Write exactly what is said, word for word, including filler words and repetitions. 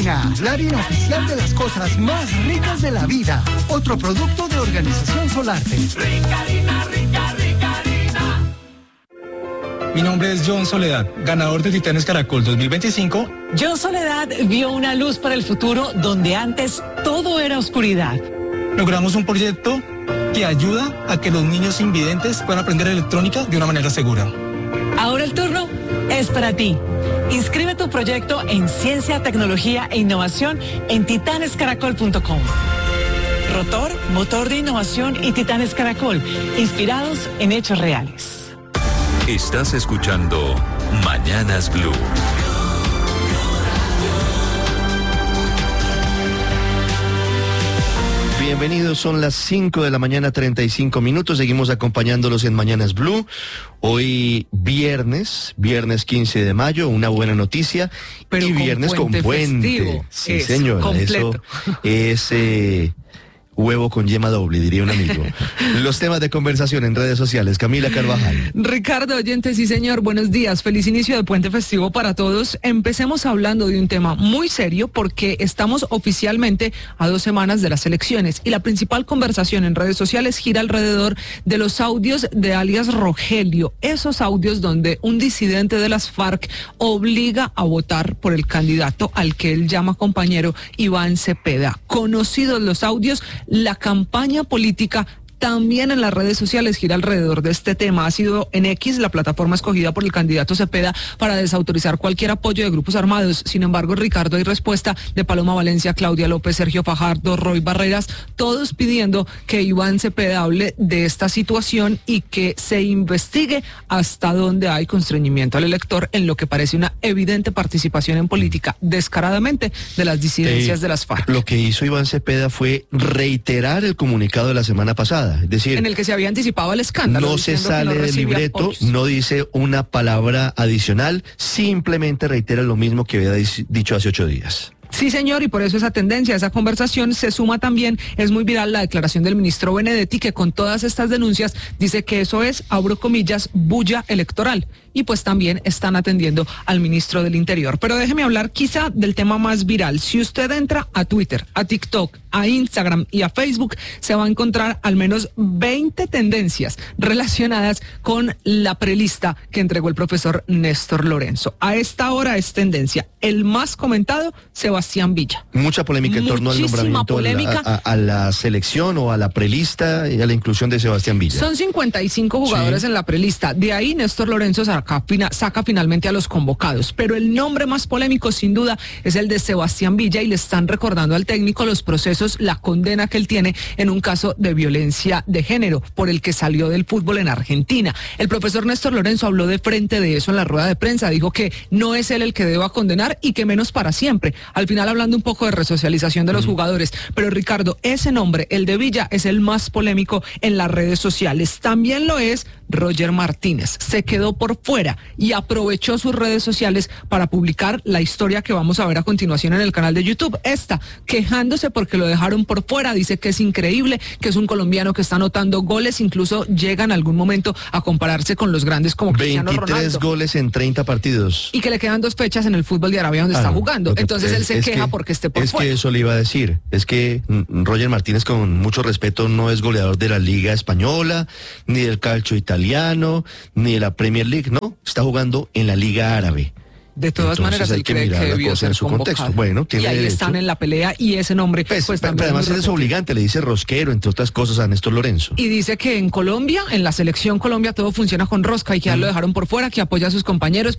Ricarina, la harina oficial de las cosas más ricas de la vida. Otro producto de Organización Solarte. Ricarina, rica, Ricarina. Mi nombre es John Soledad, ganador de Titanes Caracol dos mil veinticinco. John Soledad vio una luz para el futuro donde antes todo era oscuridad. Logramos un proyecto que ayuda a que los niños invidentes puedan aprender electrónica de una manera segura. Ahora el turno es para ti. Inscribe tu proyecto en Ciencia, Tecnología e Innovación en titanes caracol punto com. Rotor, motor de innovación y Titanes Caracol, inspirados en hechos reales. Estás escuchando Mañanas Blue. Bienvenidos, son las cinco de la mañana, treinta y cinco minutos. Seguimos acompañándolos en Mañanas Blue. Hoy viernes, viernes quince de mayo, una buena noticia. Pero y viernes con puente con puente. festivo. Sí, Es señor. completo. Eso es eh, huevo con yema doble, diría un amigo. Los temas de conversación en redes sociales. Camila Carvajal. Ricardo, oyentes, sí señor, buenos días. Feliz inicio de puente festivo para todos. Empecemos hablando de un tema muy serio porque estamos oficialmente a dos semanas de las elecciones y la principal conversación en redes sociales gira alrededor de los audios de alias Rogelio. Esos audios donde un disidente de las FARC obliga a votar por el candidato al que él llama compañero Iván Cepeda. Conocidos los audios, la campaña política también en las redes sociales gira alrededor de este tema. Ha sido en X la plataforma escogida por el candidato Cepeda para desautorizar cualquier apoyo de grupos armados. Sin embargo, Ricardo, hay respuesta de Paloma Valencia, Claudia López, Sergio Fajardo, Roy Barreras, todos pidiendo que Iván Cepeda hable de esta situación y que se investigue hasta dónde hay constreñimiento al elector en lo que parece una evidente participación en política descaradamente de las disidencias Eh, de las FARC. Lo que hizo Iván Cepeda fue reiterar el comunicado de la semana pasada. Es decir, En el que se había anticipado el escándalo. no se diciendo que sale no del recibía libreto, apoyos. no dice una palabra adicional, simplemente reitera lo mismo que había dis- dicho hace ocho días. Sí, señor, y por eso esa tendencia, esa conversación se suma también, es muy viral la declaración del ministro Benedetti, que con todas estas denuncias dice que eso es, abro comillas, bulla electoral. Y pues también están atendiendo al ministro del Interior. Pero déjeme hablar quizá del tema más viral. Si usted entra a Twitter, a TikTok, a Instagram y a Facebook, se va a encontrar al menos veinte tendencias relacionadas con la prelista que entregó el profesor Néstor Lorenzo. A esta hora es tendencia. El más comentado, Sebastián Villa. Mucha polémica en torno al Muchísima nombramiento a la, polémica. a, a la selección o a la prelista y a la inclusión de Sebastián Villa. Son cincuenta y cinco jugadores Sí. en la prelista. De ahí Néstor Lorenzo saca, fina- saca finalmente a los convocados. Pero el nombre más polémico, sin duda, es el de Sebastián Villa y le están recordando al técnico los procesos, la condena que él tiene en un caso de violencia de género por el que salió del fútbol en Argentina. El profesor Néstor Lorenzo habló de frente de eso en la rueda de prensa. Dijo que no es él el que deba condenar y que menos para siempre. Al final hablando un poco de resocialización de los mm. jugadores. Pero Ricardo, ese nombre, el de Villa, es el más polémico en las redes sociales. También lo es Roger Martínez. Se quedó por fuera y aprovechó sus redes sociales para publicar la historia que vamos a ver a continuación en el canal de YouTube. Esta, quejándose porque lo dejaron por fuera, dice que es increíble, que es un colombiano que está anotando goles, incluso llega en algún momento a compararse con los grandes como Cristiano veintitrés Ronaldo. goles en treinta partidos. Y que le quedan dos fechas en el fútbol de Arabia donde Ah, está jugando. Entonces es, él se es queja que, porque esté por es fuera. que eso le iba a decir. Es que mm, Roger Martínez, con mucho respeto, no es goleador de la Liga Española, ni del calcio italiano, ni de la Premier League, no. Está jugando en la Liga Árabe. De todas Entonces maneras, hay él que cree mirar que la debió cosa ser en su convocado. contexto. Bueno, tiene y ahí derecho. están en la pelea y ese nombre, Pues, pues pero también además es muy es repetido. obligante, le dice rosquero, entre otras cosas, a Néstor Lorenzo. Y dice que en Colombia, en la selección Colombia, todo funciona con rosca y que ya lo dejaron por fuera, que apoya a sus compañeros.